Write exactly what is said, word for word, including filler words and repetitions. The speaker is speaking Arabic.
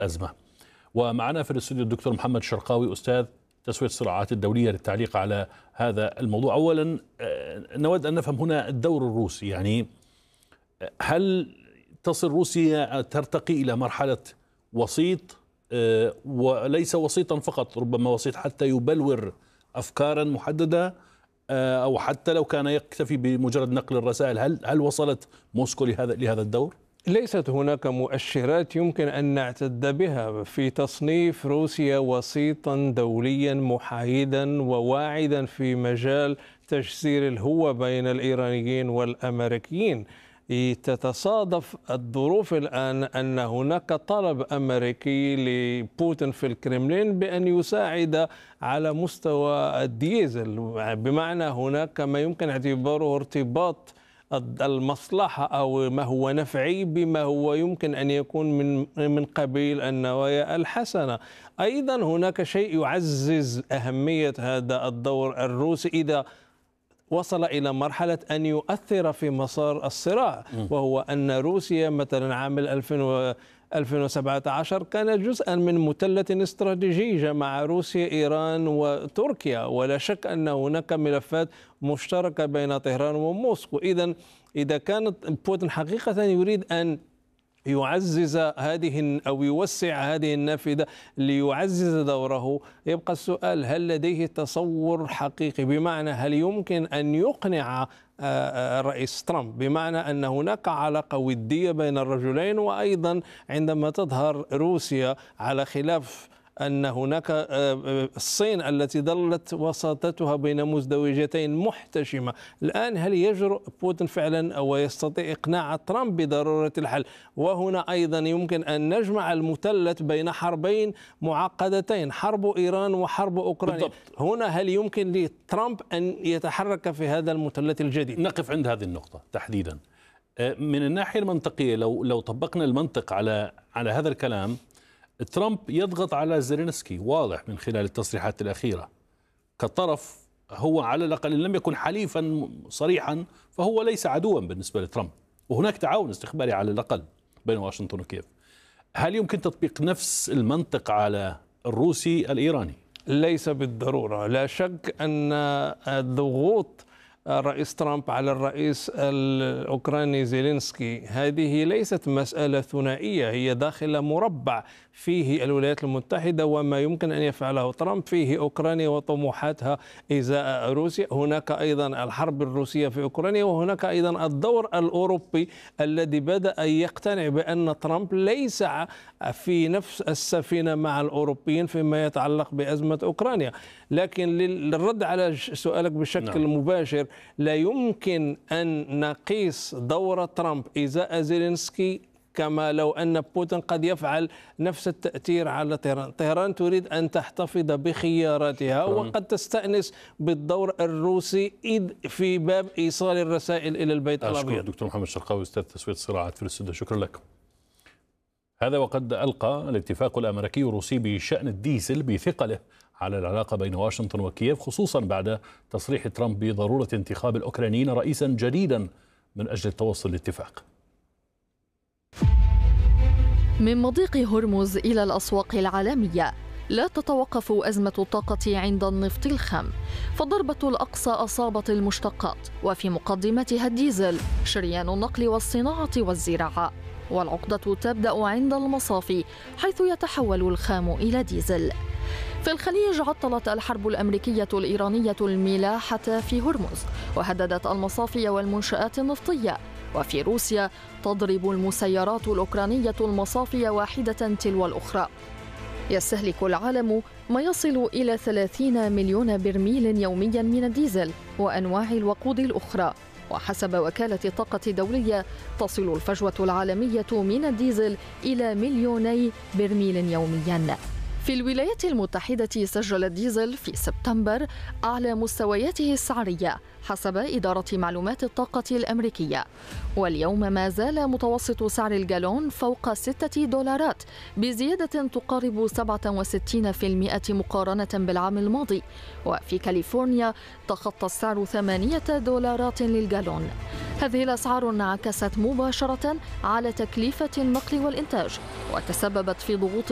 الأزمة. ومعنا في الاستوديو الدكتور محمد شرقاوي أستاذ تسوية الصراعات الدولية للتعليق على هذا الموضوع. أولا نود أن نفهم هنا الدور الروسي، يعني هل تصل روسيا ترتقي إلى مرحلة وسيط وليس وسيطا فقط، ربما وسيط حتى يبلور أفكارا محددة، أو حتى لو كان يكتفي بمجرد نقل الرسائل؟ هل هل وصلت موسكو لهذا لهذا الدور؟ ليست هناك مؤشرات يمكن أن نعتد بها في تصنيف روسيا وسيطا دوليا محايدا وواعدا في مجال تجسير الهوة بين الإيرانيين والأمريكيين. تتصادف الظروف الآن أن هناك طلب أمريكي لبوتين في الكرملين بأن يساعد على مستوى الديزل، بمعنى هناك ما يمكن اعتباره ارتباط المصلحة أو ما هو نفعي بما هو يمكن أن يكون من من قبيل النوايا الحسنة. أيضا هناك شيء يعزز أهمية هذا الدور الروسي إذا وصل إلى مرحلة أن يؤثر في مسار الصراع، وهو أن روسيا مثلا عام ألفين وسبعة عشر كان جزءا من مثلث استراتيجي جمع روسيا إيران وتركيا، ولا شك أن هناك ملفات مشتركة بين طهران وموسكو. إذا إذا كانت بوتين حقيقة يريد أن يعزز هذه أو يوسع هذه النافذة ليعزز دوره، يبقى السؤال هل لديه تصور حقيقي، بمعنى هل يمكن أن يقنع الرئيس ترامب بمعنى أن هناك علاقة ودية بين الرجلين؟ وأيضا عندما تظهر روسيا على خلاف أن هناك الصين التي ظلت وساطتها بين مزدوجتين محتشمة، الآن هل يجرؤ بوتين فعلا أو يستطيع إقناع ترامب بضرورة الحل؟ وهنا أيضا يمكن أن نجمع المثلث بين حربين معقدتين، حرب إيران وحرب أوكرانيا. بالضبط. هنا هل يمكن لترامب أن يتحرك في هذا المثلث الجديد؟ نقف عند هذه النقطة تحديدا. من الناحية المنطقية، لو لو طبقنا المنطق على على هذا الكلام، ترامب يضغط على زيلينسكي واضح من خلال التصريحات الأخيرة كطرف، هو على الأقل إن لم يكن حليفا صريحا فهو ليس عدوا بالنسبة لترامب، وهناك تعاون استخباري على الأقل بين واشنطن وكييف. هل يمكن تطبيق نفس المنطق على الروسي الإيراني؟ ليس بالضرورة. لا شك أن الضغوط الرئيس ترامب على الرئيس الأوكراني زيلينسكي هذه ليست مسألة ثنائية، هي داخل مربع فيه الولايات المتحدة وما يمكن أن يفعله ترامب، فيه أوكرانيا وطموحاتها إزاء روسيا، هناك أيضا الحرب الروسية في أوكرانيا، وهناك أيضا الدور الأوروبي الذي بدأ يقتنع بأن ترامب ليس في نفس السفينة مع الأوروبيين فيما يتعلق بأزمة أوكرانيا. لكن للرد على سؤالك بشكل نعم. مباشر، لا يمكن أن نقيس دور ترامب إزاء زيلينسكي كما لو أن بوتين قد يفعل نفس التأثير على طهران. طهران تريد أن تحتفظ بخياراتها وقد تستأنس بالدور الروسي إذ في باب إيصال الرسائل إلى البيت الأبيض. أشكر دكتور محمد شرقاوي أستاذ تسوية الصراعات في الاستوديو، شكرا لك. هذا وقد ألقى الاتفاق الأمريكي الروسي بشأن الديزل بثقله على العلاقة بين واشنطن وكييف، خصوصا بعد تصريح ترامب بضرورة انتخاب الأوكرانيين رئيسا جديدا من أجل التوصل لاتفاق. من مضيق هرمز إلى الأسواق العالمية لا تتوقف أزمة الطاقة عند النفط الخام، فالضربة الأقصى أصابت المشتقات وفي مقدمتها الديزل، شريان النقل والصناعة والزراعة، والعقدة تبدأ عند المصافي حيث يتحول الخام إلى ديزل. في الخليج عطلت الحرب الأمريكية الإيرانية الملاحة في هرمز وهددت المصافي والمنشآت النفطية، وفي روسيا تضرب المسيرات الأوكرانية المصافي واحدة تلو الأخرى. يستهلك العالم ما يصل إلى ثلاثين مليون برميل يوميا من الديزل وأنواع الوقود الأخرى، وحسب وكالة الطاقة الدولية تصل الفجوة العالمية من الديزل إلى مليوني برميل يوميا. في الولايات المتحدة سجل الديزل في سبتمبر أعلى مستوياته السعرية حسب إدارة معلومات الطاقة الأمريكية، واليوم ما زال متوسط سعر الجالون فوق ستة دولارات بزيادة تقارب سبعة وستين بالمئة مقارنة بالعام الماضي، وفي كاليفورنيا تخطى السعر ثمانية دولارات للجالون. هذه الأسعار انعكست مباشرة على تكلفة النقل والإنتاج وتسببت في ضغوط